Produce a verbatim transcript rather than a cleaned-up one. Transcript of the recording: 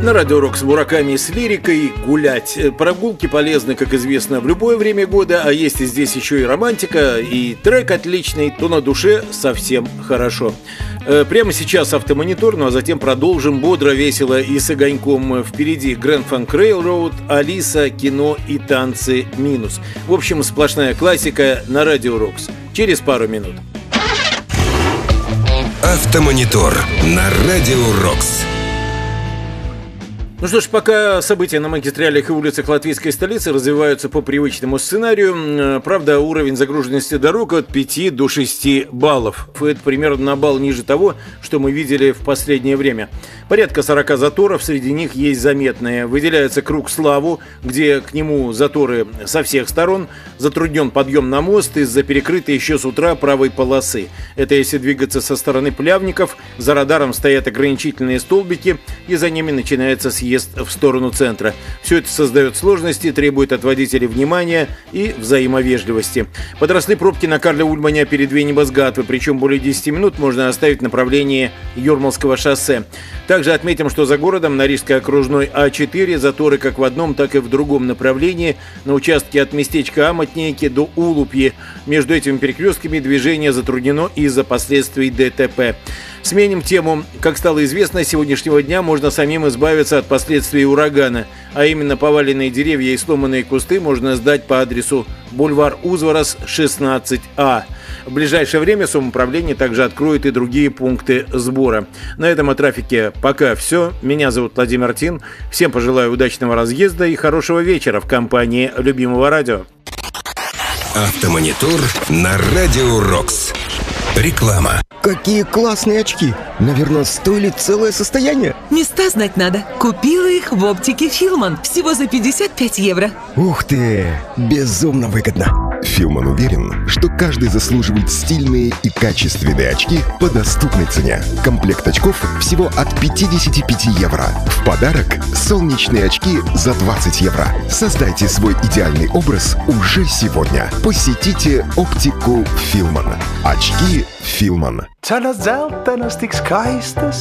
На радио «Рок» с Мураками, с лирикой гулять. Прогулки полезны, как известно, в любое время года, а если здесь еще и романтика, и трек отличный, то на душе совсем хорошо. Прямо сейчас автомонитор, ну а затем продолжим бодро, весело и с огоньком. Впереди Grand Funk Railroad, Алиса, кино и танцы минус. В общем, сплошная классика на радио «Рокс». Через пару минут. Автомонитор на радио «Рокс». Ну что ж, пока события на магистралях и улицах латвийской столицы развиваются по привычному сценарию, правда, уровень загруженности дорог от пяти до шести баллов. Это примерно на балл ниже того, что мы видели в последнее время. Порядка сорока заторов, среди них есть заметные. Выделяется круг Славу, где к нему заторы со всех сторон. Затруднен подъем на мост из-за перекрытой еще с утра правой полосы. Это если двигаться со стороны Плявников, за радаром стоят ограничительные столбики, и за ними начинается съезд в сторону центра. Все это создает сложности, требует от водителей внимания и взаимовежливости. Подросли пробки на Карля Ульманя перед Венебасгатвы, причем более десяти минут можно оставить в направлении Юрмалского шоссе. Также отметим, что за городом на Рижской окружной А четыре заторы как в одном, так и в другом направлении на участке от местечка Амотнейки до Улупьи. Между этими перекрестками движение затруднено из-за последствий ДТП. Сменим тему. Как стало известно, с сегодняшнего дня можно самим избавиться от последствий урагана, а именно поваленные деревья и сломанные кусты можно сдать по адресу бульвар Узварас, шестнадцать А. В ближайшее время самоуправление также откроет и другие пункты сбора. На этом о трафике пока все. Меня зовут Владимир Тин. Всем пожелаю удачного разъезда и хорошего вечера в компании любимого радио. Автомонитор на радио «Рокс». Реклама. Какие классные очки! Наверное, стоили целое состояние. Места знать надо. Купила их в оптике Филман. Всего за пятьдесят пять евро. Ух ты! Безумно выгодно. Филман уверен, что каждый заслуживает стильные и качественные очки по доступной цене. Комплект очков всего от пятьдесят пять евро. В подарок солнечные очки за двадцать евро. Создайте свой идеальный образ уже сегодня. Посетите оптику Филман. Очки Филман. Zal het zeltenis skaistas